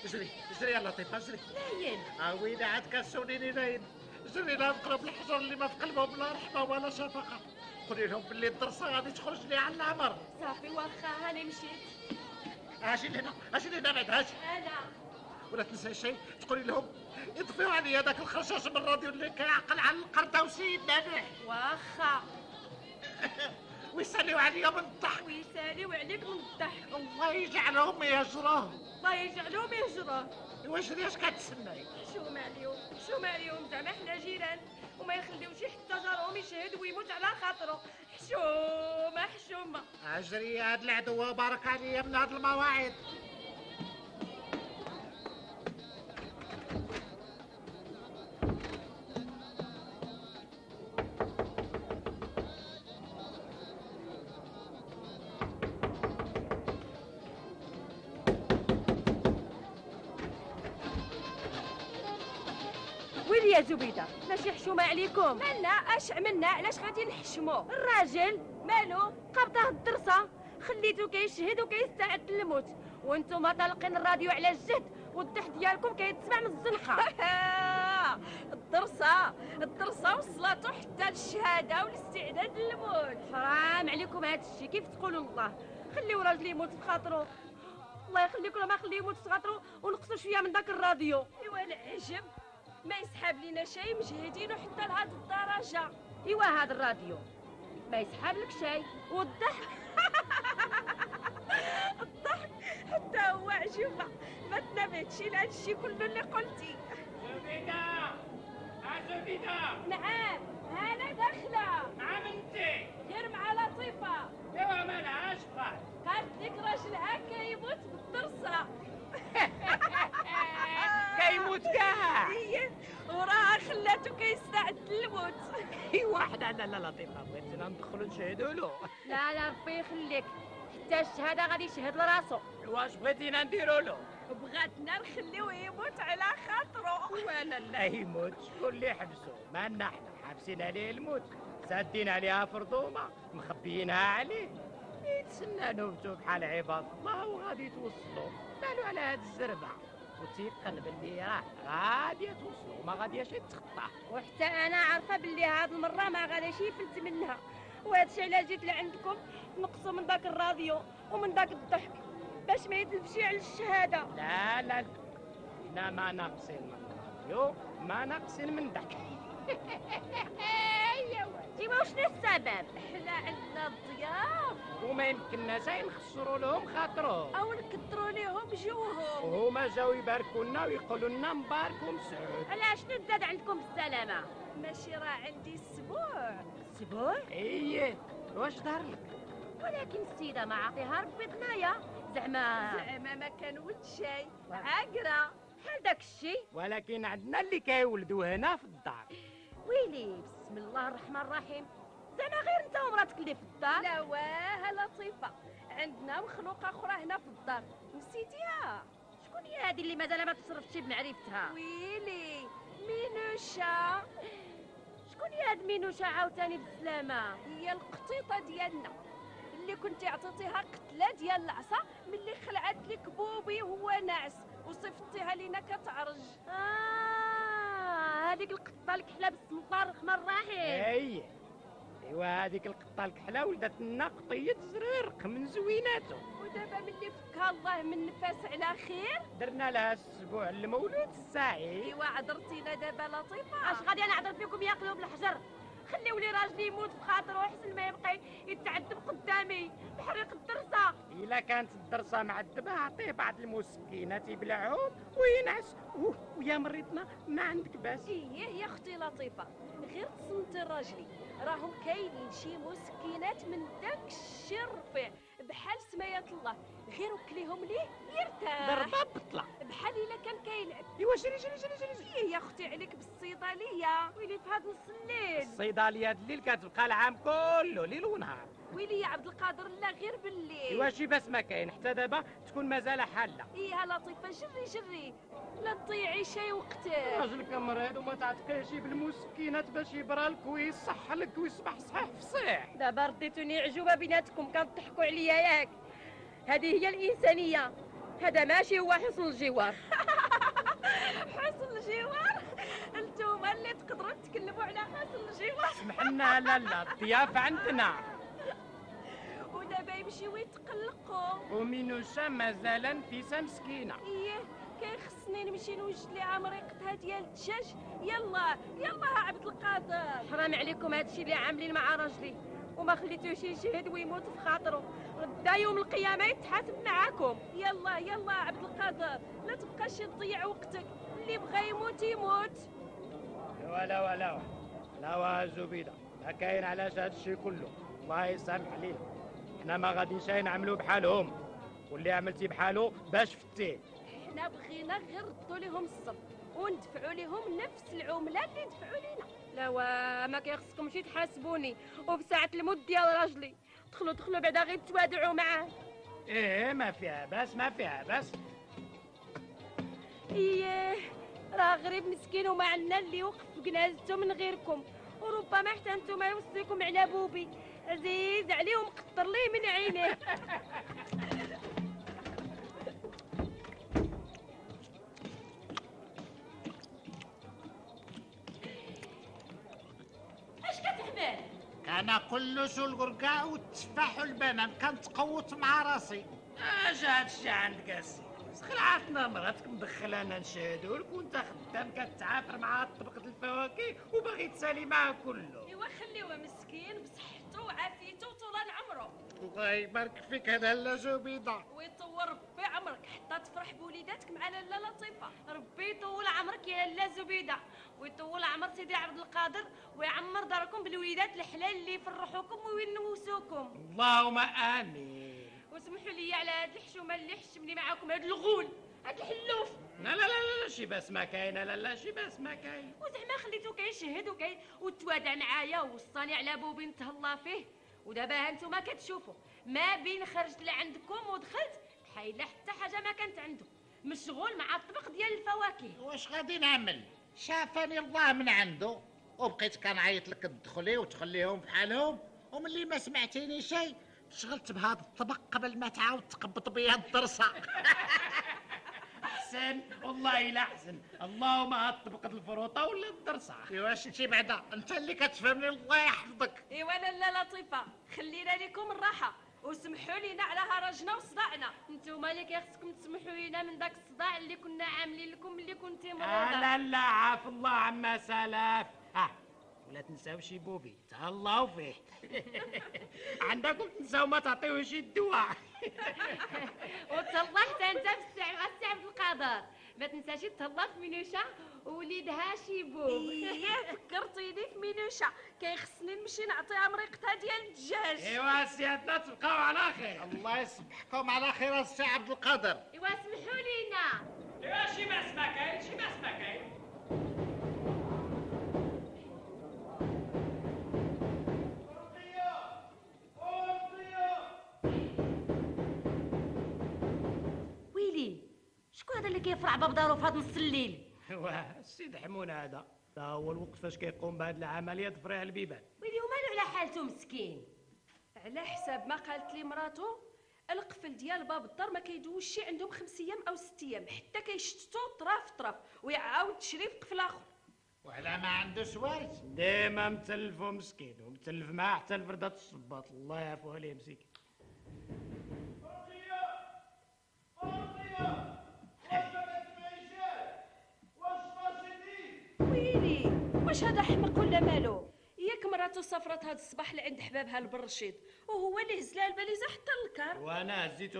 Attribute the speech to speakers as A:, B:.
A: جري جري يا لطيفه جري.
B: ناين
A: ويلي عاد كسونيني ناين. جري نقرب الحجر اللي ما في قلبهم لا رحمه ولا شفقه. قولي لهم باللي الدرسه غادي تخرج لي على العمر.
B: صافي واخا هاني مشيت.
A: اجي لهنا اجي لهنا بعد هاجي.
B: انا
A: ولا تنسى شيء تقولي لهم يطفيو عليا داك الخرشاش من الراديو اللي كيعقل على القرده وسيدنا نوح.
B: واخا
A: ويساليو عليا من الضحك.
B: ويساليو عليك من الضحك.
A: الله يجعلهم يجروه.
B: الله يجعلهم يهجروه.
A: واش اش كتسناي؟
B: حشومة عليهم حشومة عليهم زعما حنا جيران وما يخليوش حتى جارهم يشهد ويموت على خاطره. حشومة حشومة.
A: اجري هاد العدو بارك عليا من هاد المواعيد.
B: ويلي يا زبيدة ماشي حشومة عليكم. مالنا اش عملنا علاش غادي نحشمو؟ الراجل مالو قبضه الدرسة خليتو كيشهد وكيستعد للموت وانتم طالقين الراديو على الجهد والضحك ديالكم كيتسمع من الزنقة. الدرسة وصلاتو حتى للشهادة والاستعداد للموت. حرام عليكم هاد الشيء كيف تقولوا الله؟ خليو راجل يموت في خاطرو. الله يخليكم ما خليه يموت في خاطرو ونقصوا شويه من داك الراديو. ايوا العجب ما يسحب لينا شيء مجهدينه حتى لهاد الدرجه. ايوا هاد الراديو ما يسحب لك شيء والضحك الضحك حتى هو عجوبه ما تنبهتش لهاد الشيء كله اللي قلتي.
C: زبيدة زبيدة.
B: نعم انا داخله.
C: نعم انت.
B: غير مع لطيفه.
C: ايوا مالها اش بقى؟
B: قالت لك راجلها كيموت بالدرسه.
C: كيموت كاع.
B: هي وراها خلاتو كيستعد للموت.
C: واحد لا لطيفة بغيتينا ندخلو نشهدو له.
B: لا ربي يخليك حتى الشهاده غادي يشهد لراسو.
C: واش بغيتينا نديرو له؟
B: بغاتنا نخليوه يموت على خاطرو.
C: وانا لا يموت شكون اللي حبسو؟ مالنا حنا حابسين عليه الموت سادين عليها فرضومه مخبيينها عليه يتسنى نوبتو بحال عباد الله وغادي يتوصلوا. مالو على هاد الزربه وتيقن باللي راه غادي توصلوا وما غاديش يتخطى.
B: وحتى انا عارفه باللي هاد المره ما غاديش يفلت منها وهادشي علاش جيت لعندكم نقصوا من داك الراديو ومن داك الضحك باش ما يتلفش على الشهاده.
C: لا حنا ما ناقصين من الراديو ما ناقصين من ضحك.
B: ايوا شنو السبب؟ حنا عندنا الضياف
C: وما يمكنناش نخسروا لهم خاطرهم
B: او نكثروا ليهم جوهم.
C: وهما جاو يباركوا لنا ويقولوا لنا مبارك ومسعود.
B: علاش نزاد عندكم بالسلامه؟ ماشي راه عندي السبوع.
C: ايه واش ظهر لك؟
B: ولكن السيده ما عطيها ربي ضنايا زعما ما كان ولد شي عاقره بحال داك الشيء.
C: ولكن عندنا اللي كيولدوا هنا في الدار.
B: ويلي بسم الله الرحمن الرحيم زعما غير انت ومراتك اللي في الدار؟ لا واه لطيفه عندنا مخلوقه اخرى هنا في الدار نسيتيها. شكون هي هذه اللي مازال ما تصرفتش بمعرفتها؟ ويلي مينوشا. شكون هي هاد مينوشا عاوتاني بالسلامه؟ هي القطيطه ديالنا اللي كنتي عطيتيها قتله ديال العصا ملي خلعت لك بوبي وهو ناعس وصفتيها لينا كتعرج. هذيك القطه الكحله بسم الله الرحمن الرحيم.
C: ايوا هذيك القطه الكحله ولدت لنا قطيه زريرق من زويناتو
B: ودابا ملي فكها الله من نفاس على خير
C: درنا لها السبوع المولود السعيد.
B: ايوا عذرتينا دابا لطيفه. اش غادي انا نعذر فيكم يا قلوب الحجر؟ خليو لي راجلي يموت في خاطره احسن ما يبقى يتعذب قدامي بحريق الدرسه.
C: الا كانت الدرسه معذبه عطيه بعض المسكينات يبلعهم وينعس. ويا مريضنا ما عندك باس.
B: يا اختي لطيفه غير تصنتي راجلي راهم كاينين شي مسكينات من داك الشي الرفيع بحال سمايات الله غير وكليهم ليه يرتاح
C: ضربه بطله
B: بحال الا كان كيلعب.
C: ايوا جري
B: يا اختي عليك بالصيدليه. ويلي في هذا نص الليل.
C: الصيدليه هاد الليل كتبقى العام كله ليل ونهار.
B: ويلي يا عبد القادر لا غير بالليل.
C: ايوا شي باس ما كاين حتى دابا تكون مازال حاله.
B: يا لطيفه جري لا تضيعي شي وقتك.
C: راجلك مريض وما تعتقيش بالمسكينات باش يبرالك ويصح لك ويصبح صحيح فصيح.
B: دابا رديتوني عجوبه بيناتكم كتضحكوا عليا ياك؟ هذه هي الانسانيه هذا ماشي هو حسن الجوار. حسن الجوار؟ انتوما اللي تقدروا تتكلموا على حسن الجوار.
C: اسمح لنا، لا الضيافة عندنا.
B: ودابا يمشيو يتقلقوا،
C: ومينوشا مازال نفيسة مسكينة.
B: ايه كاين خصني نمشي نوجد لي عمريقتها ديال الدجاج. يلا يلا عبد القادر، حرام عليكم هادشي اللي عاملين مع راجلي وما خليتوش يشهد ويموت في خاطره. غدا يوم القيامه يتحاسب معاكم. يلا يلا عبد القادر، لا تبقاش تضيع وقتك، اللي بغى يموت يموت.
C: لا زبيدة، ما كاين علاش هادشي كله. الله يسامح علينا، حنا ما غاديش نعملو بحالهم، واللي عملتي بحالو باش فتيه.
B: حنا بغينا غير ردوا لهم الصب وندفعوا لهم نفس العمله اللي دفعوا لينا. لا ما كيخصكمش تحاسبوني، وفي ساعه الموت ديال راجلي دخلوا بعدا غير توادعوا معاه.
C: ايه ما فيها بس.
B: ايه راه غريب مسكين وما عندنا اللي يوقف في جنازته من غيركم، وربما حتى نتوما يوصيكم على بوبي عزيز عليه ومقطر ليه من عينيه. اش كتعمل؟
A: كان كلش القرقاع والتفاح والبنان كنتقوت مع راسي.
C: اش هادشي عندك اسي؟ خلعتنا مراتك مدخلانا نشهدو لك وانت خدام كتعافر مع طبقة الفواكه وباغي تسالي معاه كله.
B: ايوا خليوه مسكين بصحته وعافيته وطول عمره.
A: الله يبارك فيك هذا لا زبيدة،
B: ويطول ربي عمرك حتى تفرح بوليداتك مع لاله لطيفه. ربي يطول عمرك يا لاله زبيده، ويطول عمر سيدي عبد القادر، ويعمر داركم بالوليدات الحلال اللي يفرحوكم وينوسوكم.
C: اللهم امين.
B: واسمحوا لي على هاد الحشومه اللي حشمني معاكم، هاد الغول هاد الحلوف.
C: لا شي باس ما كاين. لا شي باس ما كاين.
B: وزعما خليتو كيشهد وتوادع معايا ووصاني على بوبي نتهلا فيه. ودابا هانتوما كتشوفوا ما بين خرجت لعندكم ودخلت بحال حتى حاجه ما كانت عنده، مشغول مع الطبق ديال الفواكه.
A: واش غادي نعمل؟ شافني الله من عنده وبقيت كنعيط لك تدخلي وتخليهم بحالهم، وملي ما سمعتيني شيء تشغلت بهذا الطبق قبل ما تعاود تقبط بيا الدرسه.
C: احسن والله الا احسن. اللهم هاد طبقة الفروطة ولا الدرسة.
A: ايوا شتي بعدا انت اللي كتفهمني الله يحفظك.
B: ايوا لاله لطيفه خلينا لكم الراحه وسمحوا لينا على هرجنا وصداعنا. نتوما اللي كيخصكم تسمحوا لينا من داك الصداع اللي كنا عاملين لكم اللي كنتي مريضه.
C: لا عاف الله عما سلف. ولا تنساوش بوبي تهلاو فيه. عندكم تنساو ما تعطيوش الدواء.
B: وتهلا حتى انت في السي عبد القادر، ما تنساش تهلا في مينوشا ووليدها شيبو. ايه فكرتيني في مينوشا، كيخصني نمشي نعطي عمريقتها ديال الدجاج.
C: ايوا سيادنا تبقاو على خير.
A: الله يصبحكم على خير السي عبد القادر.
B: ايوا سمحوا لينا.
C: ايوا شي باس ما كاين.
B: شكون هذا اللي كيفرع باب دارو في هذا نص الليل؟
C: ايوا السيد حمون هذا هو الوقت فاش كيقوم بهذه العمليه تفريع البيبان.
B: ويلي ومالو على حالته مسكين. على حساب ما قالت لي مراتو القفل ديال باب الدار ما كيدوزش عندهم 5 ايام او 6 ايام حتى كيشتتو طراف ويعاود تشري في قفل اخر.
A: وعلى ما عنده وارث
C: ديما متلف مسكين ومتلف معاه حتى الفردات الصباط. الله يعفو عليه مسكين.
B: ويلي واش هذا حمق ولا مالو؟ ياك مراتو سافرت هاد الصباح لعند حبابها البرشيد وهو اللي هز لها الباليزه حتى للكار.
C: وانا هزيتو